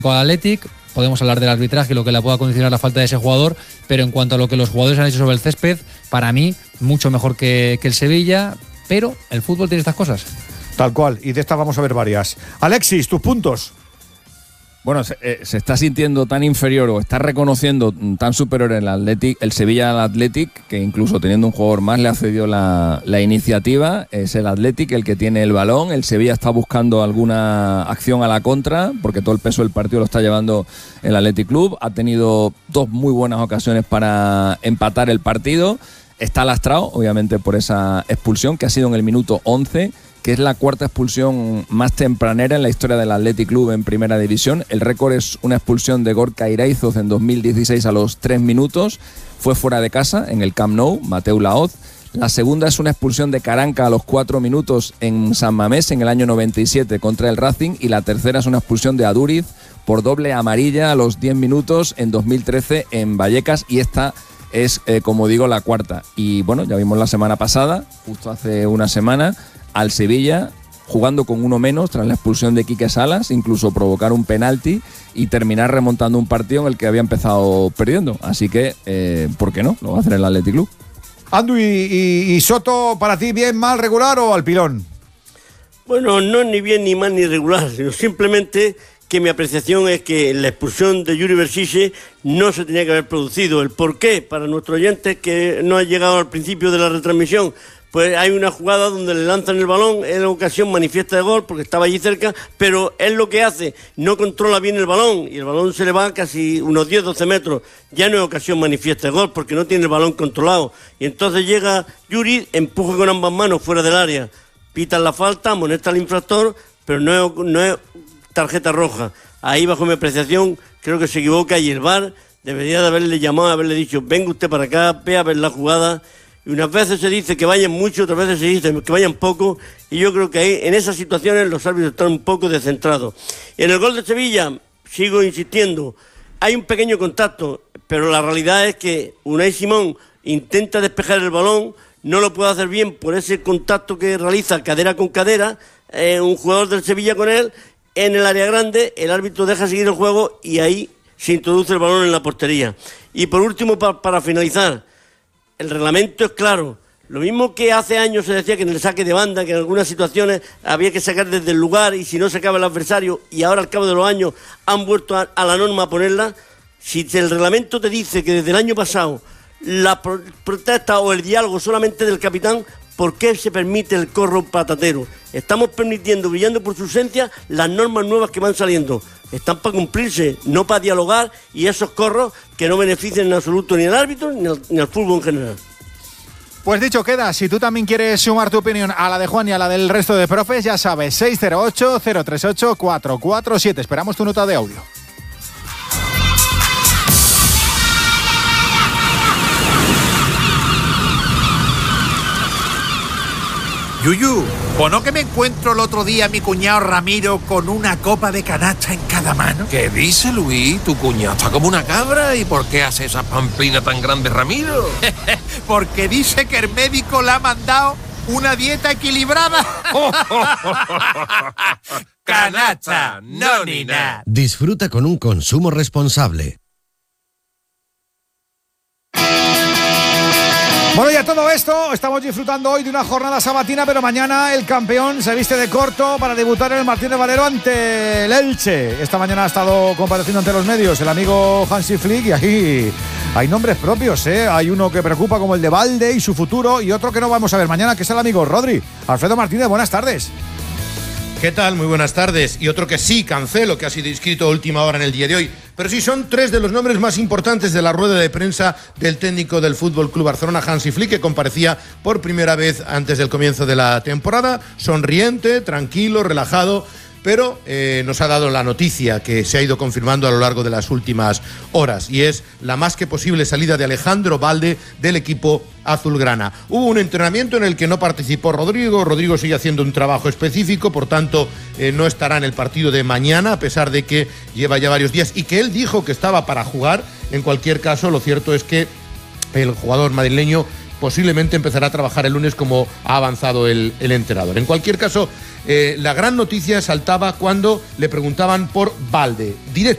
con el Athletic. Podemos hablar del arbitraje y lo que le pueda condicionar la falta de ese jugador, pero en cuanto a lo que los jugadores han hecho sobre el césped, para mí, mucho mejor que el Sevilla, pero el fútbol tiene estas cosas. Tal cual, y de estas vamos a ver varias. Alexis, tus puntos. Bueno, se está sintiendo tan inferior o está reconociendo tan superior el Sevilla al Athletic, que incluso teniendo un jugador más le ha cedido la iniciativa. Es el Athletic el que tiene el balón. El Sevilla está buscando alguna acción a la contra, porque todo el peso del partido lo está llevando el Athletic Club. Ha tenido 2 muy buenas ocasiones para empatar el partido. Está lastrado, obviamente, por esa expulsión que ha sido en el minuto 11, que es la 4ª expulsión más tempranera en la historia del Athletic Club en Primera División. El récord es una expulsión de Gorka Iraizoz en 2016 a los 3 minutos. Fue fuera de casa, en el Camp Nou, Mateu Laoz. La segunda es una expulsión de Caranca a los 4 minutos en San Mamés en el año 97 contra el Racing. Y la tercera es una expulsión de Aduriz por doble amarilla a los 10 minutos en 2013 en Vallecas. Y esta es, como digo, la 4ª. Y bueno, ya vimos la semana pasada, justo hace una semana, al Sevilla jugando con uno menos tras la expulsión de Quique Salas, incluso provocar un penalti y terminar remontando un partido en el que había empezado perdiendo. Así que, ¿por qué no? Lo va a hacer el Athletic Club. Andu y Soto, ¿para ti bien, mal, regular o al pilón? Bueno, no ni bien, ni mal, ni regular, sino simplemente que mi apreciación es que la expulsión de Yuri Berchiche no se tenía que haber producido. ¿El por qué? Para nuestros oyentes que no ha llegado al principio de la retransmisión, pues hay una jugada donde le lanzan el balón, es la ocasión manifiesta de gol porque estaba allí cerca, pero él lo que hace, no controla bien el balón y el balón se le va casi unos 10-12 metros, ya no es ocasión manifiesta de gol porque no tiene el balón controlado. Y entonces llega Yuri, empuja con ambas manos fuera del área, pitan la falta, amonesta al infractor, pero no es tarjeta roja. Ahí, bajo mi apreciación, creo que se equivoca y el VAR debería de haberle llamado, haberle dicho, venga usted para acá, ve a ver la jugada. Y unas veces se dice que vayan mucho, otras veces se dice que vayan poco, y yo creo que ahí, en esas situaciones los árbitros están un poco descentrados. En el gol de Sevilla, sigo insistiendo, hay un pequeño contacto, pero la realidad es que Unai Simón intenta despejar el balón, no lo puede hacer bien por ese contacto que realiza cadera con cadera, un jugador del Sevilla con él, en el área grande, el árbitro deja seguir el juego y ahí se introduce el balón en la portería. Y por último, para finalizar, el reglamento es claro. Lo mismo que hace años se decía que en el saque de banda, que en algunas situaciones había que sacar desde el lugar y si no sacaba el adversario, y ahora al cabo de los años han vuelto a la norma a ponerla. Si el reglamento te dice que desde el año pasado la protesta o el diálogo solamente del capitán, ¿por qué se permite el corro patatero? Estamos permitiendo, brillando por su ausencia, las normas nuevas que van saliendo. Están para cumplirse, no para dialogar, y esos corros que no benefician en absoluto ni al árbitro ni al fútbol en general. Pues dicho queda, si tú también quieres sumar tu opinión a la de Juan y a la del resto de profes, ya sabes, 608-038-447. Esperamos tu nota de audio. Yuyu, ¿o no que me encuentro el otro día a mi cuñado Ramiro con una copa de canacha en cada mano? ¿Qué dice, Luis? Tu cuñado está como una cabra. ¿Y por qué hace esa pamplina tan grande, Ramiro? Porque dice que el médico le ha mandado una dieta equilibrada. Canacha, no ni nada. Disfruta con un consumo responsable. Bueno, y a todo esto, estamos disfrutando hoy de una jornada sabatina, pero mañana el campeón se viste de corto para debutar en el Martínez Valero ante el Elche. Esta mañana ha estado compareciendo ante los medios el amigo Hansi Flick y ahí hay nombres propios, ¿eh? Hay uno que preocupa como el de Valde y su futuro, y otro que no vamos a ver mañana, que es el amigo Rodri. Alfredo Martínez, buenas tardes. ¿Qué tal? Muy buenas tardes. Y otro que sí, Cancelo, que ha sido inscrito a última hora en el día de hoy. Pero sí, son 3 de los nombres más importantes de la rueda de prensa del técnico del Fútbol Club Barcelona, Hansi Flick, que comparecía por primera vez antes del comienzo de la temporada. Sonriente, tranquilo, relajado, pero nos ha dado la noticia que se ha ido confirmando a lo largo de las últimas horas, y es la más que posible salida de Alejandro Valde del equipo azulgrana. Hubo un entrenamiento en el que no participó Rodrigo sigue haciendo un trabajo específico, por tanto no estará en el partido de mañana, a pesar de que lleva ya varios días y que él dijo que estaba para jugar. En cualquier caso, lo cierto es que el jugador madrileño posiblemente empezará a trabajar el lunes, como ha avanzado el entrenador. En cualquier caso, la gran noticia saltaba cuando le preguntaban por Valde.